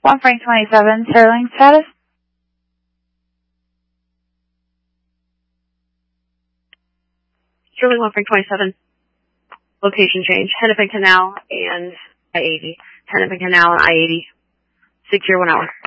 1 Frank 27, Sterling status. Sterling 1 Frank 27. Location change. Hennepin Canal and I-80. Hennepin Canal and I-80. Secure 1 hour.